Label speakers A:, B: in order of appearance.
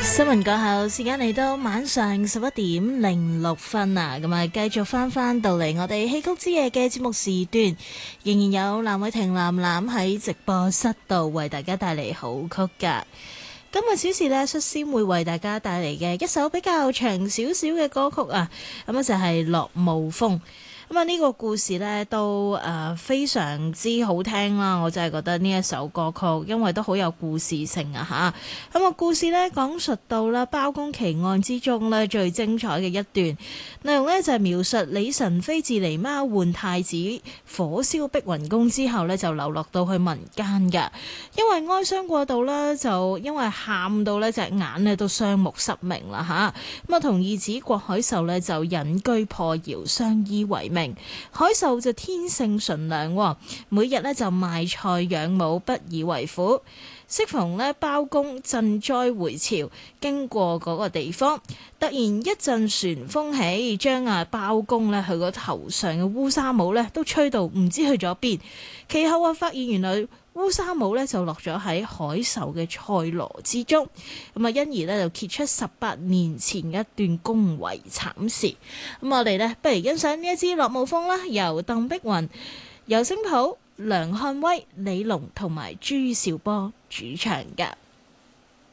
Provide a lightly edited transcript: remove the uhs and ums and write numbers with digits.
A: 新聞過後，時間嚟到晚上11:06啊，咁啊繼續翻到嚟我哋戲曲之夜嘅節目時段，仍然有藍偉霆藍藍喺直播室度為大家帶嚟好曲噶。今日小時呢，率先會為大家帶嚟嘅一首比較長少少嘅歌曲啊，咁就係《落霧風》。咁啊，呢個故事呢都非常之好聽啦！我真係覺得呢一首歌曲，因為都好有故事性啊吓。咁啊，故事呢講述到啦包公奇案之中呢最精彩嘅一段內容呢，就係描述李晨飛自狸貓換太子火燒碧雲宮之後呢，就流落到去民間㗎。因為哀傷過度啦，就因為喊到呢隻眼呢都雙目失明啦吓。咁啊，同義子郭海壽呢，就隱居破窯，相依為命。海壽就天性純良，每日呢就賣菜養母，不以為苦。適逢呢包公賑災回朝，經過嗰個地方，突然一陣旋風起，將包公呢佢個頭上嘅烏紗帽呢都吹到唔知去咗邊。其後發現原來烏紗帽呢就落咗喺海壽嘅菜籮之中，咁啊因而呢就揭出18年前一段公為慘事。咁我哋呢不如欣賞呢一支落霧風啦，由鄧碧雲、尤聲普、梁漢威、李龍同埋朱兆波主唱嘅。